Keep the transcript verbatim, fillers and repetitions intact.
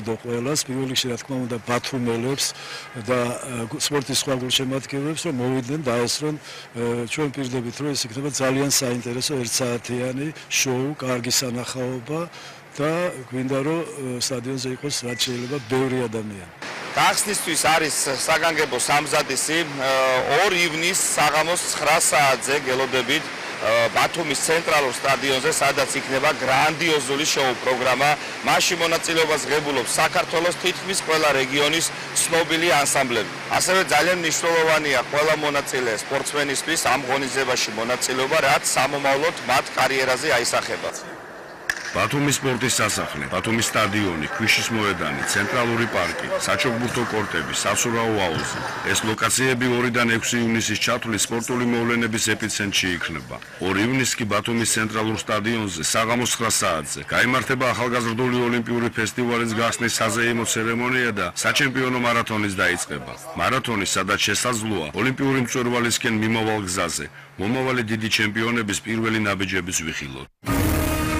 მოგზაურობდო ყველას, პირველ რიგში რა თქმა უნდა ბათუმელებს და სპორტის სხვა გულშემატკივრებს, რომ მოვიდნენ დაესწრონ ჩვენ პირდებით, რომ ეს იქნება ძალიან საინტერესო ერთსაათიანი შოუ, კარგი სანახაობა და გვინდა რომ სტადიონზე იყოს რაც შეიძლება ბევრი ადამიანი. გახსნისთვის არის საგანგებო სამზადისი ორი ივნისს საღამოს ცხრა საათზე გელოდებით ბათუმის ცენტრალურ სტადიონზე, სადაც იქნება გრანდიოზული შოუ პროგრამა. მასში მონაწილეობას ღებულობს საქართველოს თითქმის ყველა რეგიონის ცნობილი ანსამბლები. ასევე ძალიან მნიშვნელოვანია ყველა მონაწილე სპორტსმენისთვის ამ ღონისძიებაში მონაწილეობა, რაც სამომავლოდ მათ კარიერაზე აისახება. ბათუმის სპორტის სასახლე, ბათუმის სტადიონი, ქვიშის მოედანი, ცენტრალური პარკი, საჩოგბურთო კორტები, სასურაო აუზი. ეს ლოკაციები ორიდან ექვსი ივნისის ჩათვლის სპორტული მოვლენების ეპიცენტრში იქნება. ორი ივნისს კი ბათუმის ცენტრალურ სტადიონზე საღამოს ცხრა საათზე გაიმართება ახალგაზრდული ოლიმპიური ფესტივალის გახსნის საზეიმო ცერემონია და საჩემპიონო მარათონის დაიწყება. მარათონი, სადაც შესაძლოა ოლიმპიური მწვერვალისკენ მიმავალ გზაზე მომავალი დიდი ჩემპიონების პირველი ნაბიჯების ვიხილოთ.